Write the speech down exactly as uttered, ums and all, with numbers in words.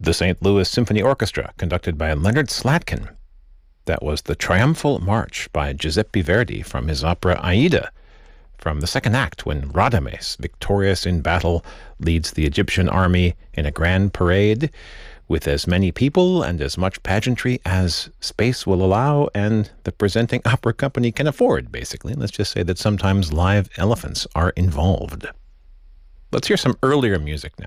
the Saint Louis Symphony Orchestra, conducted by Leonard Slatkin. That was the Triumphal March by Giuseppe Verdi from his opera Aida, from the second act, when Radames, victorious in battle, leads the Egyptian army in a grand parade with as many people and as much pageantry as space will allow and the presenting opera company can afford, basically. Let's just say that sometimes live elephants are involved. Let's hear some earlier music now.